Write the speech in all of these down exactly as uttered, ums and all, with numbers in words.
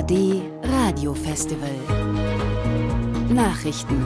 A R D Radiofestival. Nachrichten.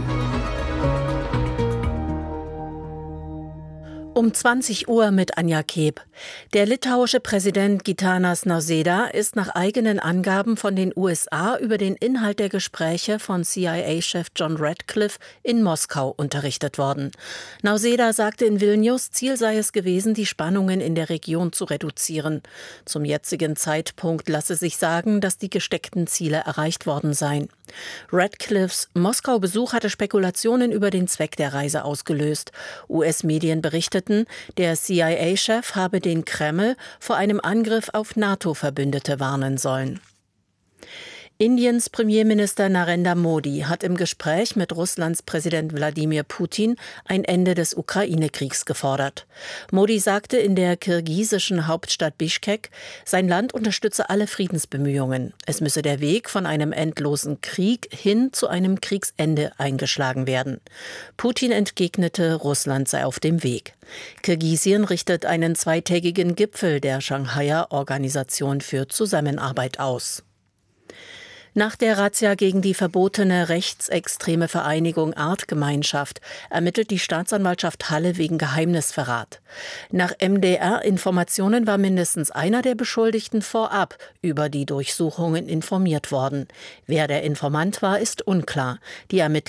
Um zwanzig Uhr mit Anja Keb. Der litauische Präsident Gitanas Nausėda ist nach eigenen Angaben von den U S A über den Inhalt der Gespräche von C I A-Chef John Ratcliffe in Moskau unterrichtet worden. Nausėda sagte in Vilnius, Ziel sei es gewesen, die Spannungen in der Region zu reduzieren. Zum jetzigen Zeitpunkt lasse sich sagen, dass die gesteckten Ziele erreicht worden seien. Ratcliffes Moskau-Besuch hatte Spekulationen über den Zweck der Reise ausgelöst. U S-Medien berichteten, der C I A-Chef habe den Kreml vor einem Angriff auf NATO-Verbündete warnen sollen. Indiens Premierminister Narendra Modi hat im Gespräch mit Russlands Präsident Wladimir Putin ein Ende des Ukraine-Kriegs gefordert. Modi sagte in der kirgisischen Hauptstadt Bischkek, sein Land unterstütze alle Friedensbemühungen. Es müsse der Weg von einem endlosen Krieg hin zu einem Kriegsende eingeschlagen werden. Putin entgegnete, Russland sei auf dem Weg. Kirgisien richtet einen zweitägigen Gipfel der Shanghaier Organisation für Zusammenarbeit aus. Nach der Razzia gegen die verbotene rechtsextreme Vereinigung Artgemeinschaft ermittelt die Staatsanwaltschaft Halle wegen Geheimnisverrat. Nach M D R-Informationen war mindestens einer der Beschuldigten vorab über die Durchsuchungen informiert worden. Wer der Informant war, ist unklar. Die Ermittler